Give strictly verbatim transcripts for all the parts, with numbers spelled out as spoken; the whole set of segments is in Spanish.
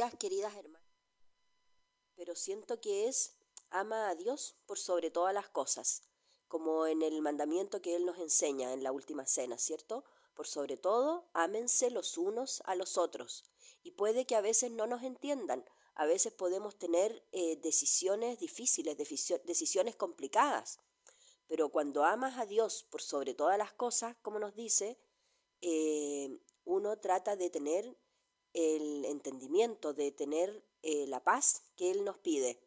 días, queridas hermanas, pero siento que es ama a Dios por sobre todas las cosas, como en el mandamiento que Él nos enseña en la última cena, ¿cierto? Por sobre todo, ámense los unos a los otros. Y puede que a veces no nos entiendan, a veces podemos tener eh, decisiones difíciles, decisiones complicadas, pero cuando amas a Dios por sobre todas las cosas, como nos dice, eh, uno trata de tener el entendimiento, de tener eh, la paz que Él nos pide.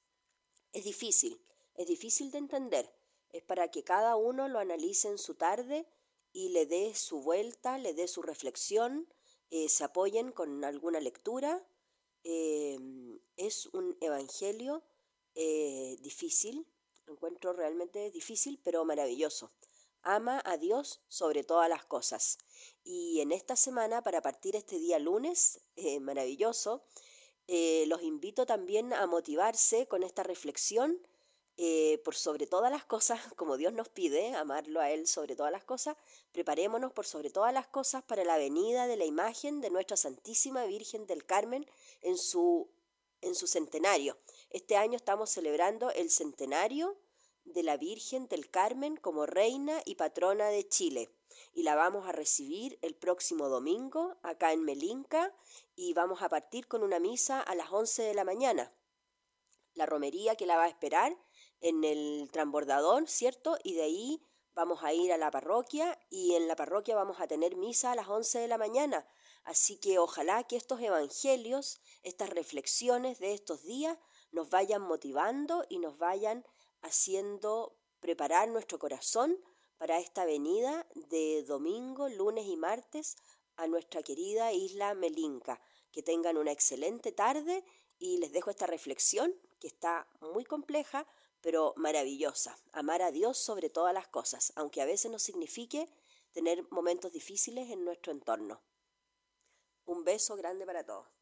Es difícil, es difícil de entender. Es para que cada uno lo analice en su tarde y le dé su vuelta, le dé su reflexión, eh, se apoyen con alguna lectura. Eh, es un evangelio eh, difícil, lo encuentro realmente difícil, pero maravilloso. Ama a Dios sobre todas las cosas. Y en esta semana, para partir este día lunes, eh, maravilloso, eh, los invito también a motivarse con esta reflexión eh, por sobre todas las cosas, como Dios nos pide, amarlo a Él sobre todas las cosas. Preparémonos por sobre todas las cosas para la venida de la imagen de nuestra Santísima Virgen del Carmen en su, en su centenario. Este año estamos celebrando el centenario de la Virgen del Carmen como reina y patrona de Chile. Y la vamos a recibir el próximo domingo acá en Melinca y vamos a partir con una misa a las once de la mañana. La romería que la va a esperar en el transbordador, ¿cierto? Y de ahí vamos a ir a la parroquia y en la parroquia vamos a tener misa a las once de la mañana. Así que ojalá que estos evangelios, estas reflexiones de estos días nos vayan motivando y nos vayan haciendo preparar nuestro corazón para esta venida de domingo, lunes y martes a nuestra querida isla Melinca. Que tengan una excelente tarde y les dejo esta reflexión que está muy compleja, pero maravillosa. Amar a Dios sobre todas las cosas, aunque a veces nos signifique tener momentos difíciles en nuestro entorno. Un beso grande para todos.